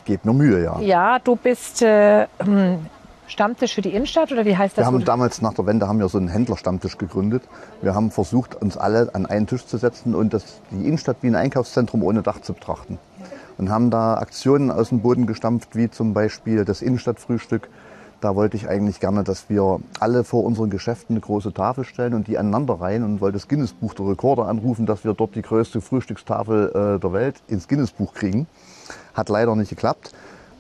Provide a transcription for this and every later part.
gebe mir Mühe, ja. Ja, du bist Stammtisch für die Innenstadt oder wie heißt das? Wir haben damals nach der Wende haben wir so einen Händlerstammtisch gegründet. Wir haben versucht, uns alle an einen Tisch zu setzen und die Innenstadt wie ein Einkaufszentrum ohne Dach zu betrachten. Und haben da Aktionen aus dem Boden gestampft, wie zum Beispiel das Innenstadtfrühstück. Da wollte ich eigentlich gerne, dass wir alle vor unseren Geschäften eine große Tafel stellen und die aneinander reihen und wollte das Guinness-Buch der Rekorde anrufen, dass wir dort die größte Frühstückstafel der Welt ins Guinness-Buch kriegen. Hat leider nicht geklappt,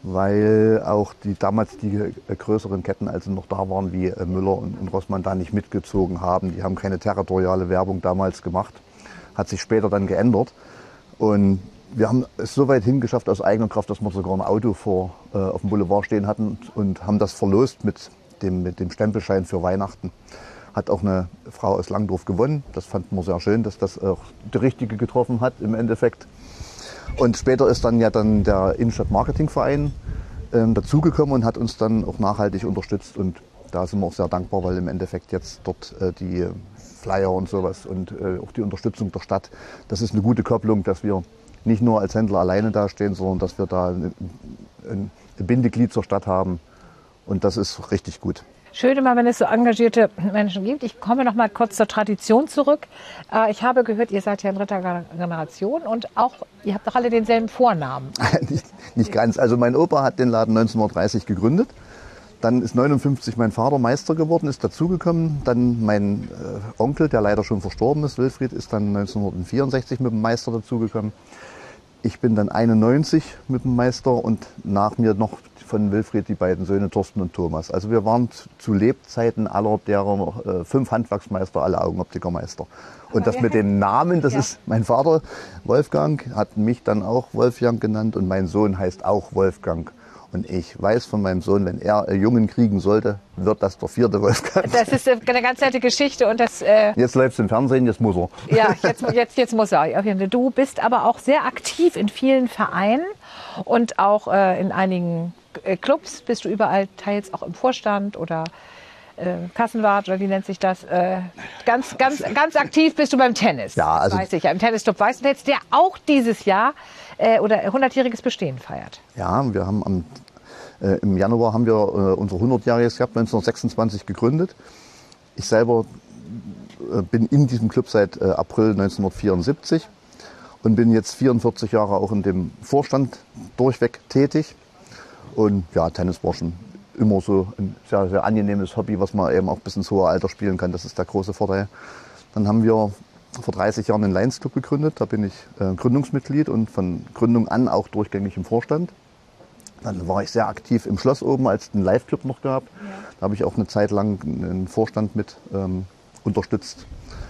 weil auch damals die größeren Ketten, als sie noch da waren, wie Müller und Rossmann, da nicht mitgezogen haben. Die haben keine territoriale Werbung damals gemacht. Hat sich später dann geändert. Und wir haben es so weit hingeschafft aus eigener Kraft, dass wir sogar ein Auto auf dem Boulevard stehen hatten und haben das verlost mit dem Stempelschein für Weihnachten. Hat auch eine Frau aus Langdorf gewonnen. Das fanden wir sehr schön, dass das auch die Richtige getroffen hat im Endeffekt. Und später ist dann der Innenstadt-Marketing-Verein dazugekommen und hat uns dann auch nachhaltig unterstützt. Und da sind wir auch sehr dankbar, weil im Endeffekt jetzt dort die Flyer und sowas und auch die Unterstützung der Stadt, das ist eine gute Kopplung, dass wir nicht nur als Händler alleine dastehen, sondern dass wir da ein Bindeglied zur Stadt haben. Und das ist richtig gut. Schön immer, wenn es so engagierte Menschen gibt. Ich komme noch mal kurz zur Tradition zurück. Ich habe gehört, ihr seid ja in dritter Generation und auch, ihr habt doch alle denselben Vornamen. nicht ganz. Also mein Opa hat den Laden 1930 gegründet. Dann ist 1959 mein Vater Meister geworden, ist dazugekommen. Dann mein Onkel, der leider schon verstorben ist, Wilfried, ist dann 1964 mit dem Meister dazugekommen. Ich bin dann 91 mit dem Meister und nach mir noch von Wilfried die beiden Söhne Thorsten und Thomas. Also wir waren zu Lebzeiten aller derer 5 Handwerksmeister, alle Augenoptikermeister. Und das mit den Namen, das ist mein Vater Wolfgang, hat mich dann auch Wolfgang genannt und mein Sohn heißt auch Wolfgang. Und ich weiß von meinem Sohn, wenn er einen Jungen kriegen sollte, wird das der 4. Wolfgang. Das ist eine ganz nette Geschichte. Und das, jetzt läuft es im Fernsehen, jetzt muss er. Ja, jetzt muss er. Du bist aber auch sehr aktiv in vielen Vereinen und auch in einigen Clubs. Bist du überall, teils auch im Vorstand oder Kassenwart oder wie nennt sich das? Ganz aktiv bist du beim Tennis. Ja, also weiß ich ja. Im Tennisclub Weißenfels, der auch dieses Jahr oder 100-jähriges Bestehen feiert. Ja, wir haben im Januar haben wir unser 100-jähriges gehabt, 1926 gegründet. Ich selber bin in diesem Club seit April 1974 und bin jetzt 44 Jahre auch in dem Vorstand durchweg tätig. Und ja, Tennis war schon immer so ein sehr, sehr angenehmes Hobby, was man eben auch bis ins hohe Alter spielen kann. Das ist der große Vorteil. Dann haben wir vor 30 Jahren den Lions Club gegründet. Da bin ich Gründungsmitglied und von Gründung an auch durchgängig im Vorstand. Dann war ich sehr aktiv im Schloss oben, als es den Live-Club noch gab. Ja. Da habe ich auch eine Zeit lang einen Vorstand mit unterstützt.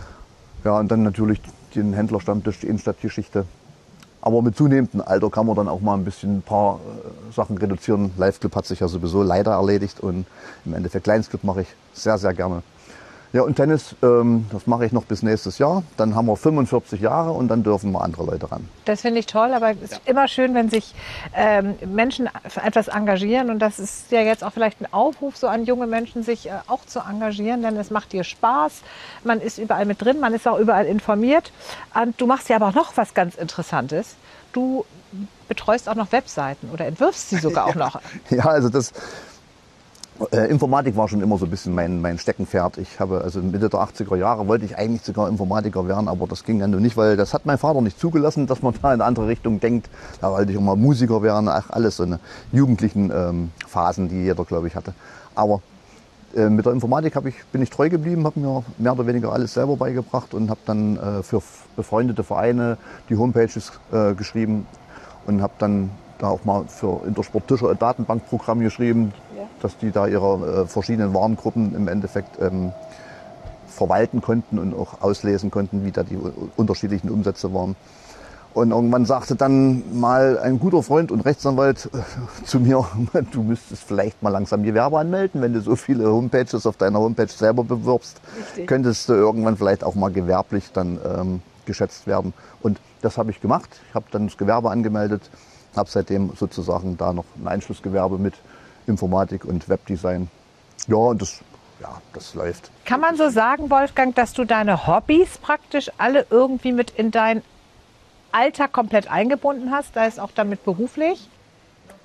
Ja, und dann natürlich den Händlerstammtisch, die Innenstadtgeschichte. Aber mit zunehmendem Alter kann man dann auch mal ein paar Sachen reduzieren. Live-Club hat sich ja sowieso leider erledigt und im Endeffekt Lions Club mache ich sehr, sehr gerne. Ja, und Tennis, das mache ich noch bis nächstes Jahr. Dann haben wir 45 Jahre und dann dürfen wir andere Leute ran. Das finde ich toll, aber es ist immer schön, wenn sich Menschen für etwas engagieren. Und das ist ja jetzt auch vielleicht ein Aufruf so an junge Menschen, sich auch zu engagieren, denn es macht dir Spaß. Man ist überall mit drin, man ist auch überall informiert. Und du machst ja aber auch noch was ganz Interessantes. Du betreust auch noch Webseiten oder entwirfst sie sogar auch noch. Ja, also Informatik war schon immer so ein bisschen mein Steckenpferd. Ich habe also Mitte der 80er Jahre wollte ich eigentlich sogar Informatiker werden, aber das ging dann nur nicht, weil das hat mein Vater nicht zugelassen, dass man da in eine andere Richtung denkt. Da wollte ich immer Musiker werden, alles so eine jugendlichen Phasen, die jeder, glaube ich, hatte. Aber mit der Informatik bin ich treu geblieben, habe mir mehr oder weniger alles selber beigebracht und habe dann für befreundete Vereine die Homepages geschrieben und habe dann da auch mal für Intersport Tischer ein Datenbankprogramm geschrieben, dass die da ihre verschiedenen Warengruppen im Endeffekt verwalten konnten und auch auslesen konnten, wie da die unterschiedlichen Umsätze waren. Und irgendwann sagte dann mal ein guter Freund und Rechtsanwalt zu mir, du müsstest vielleicht mal langsam Gewerbe anmelden, wenn du so viele Homepages auf deiner Homepage selber bewirbst, könntest du irgendwann vielleicht auch mal gewerblich dann geschätzt werden. Und das habe ich gemacht. Ich habe dann das Gewerbe angemeldet, habe seitdem sozusagen da noch ein Einschlussgewerbe mit Informatik und Webdesign. Ja, und das läuft. Kann man so sagen, Wolfgang, dass du deine Hobbys praktisch alle irgendwie mit in dein Alltag komplett eingebunden hast, da ist auch damit beruflich?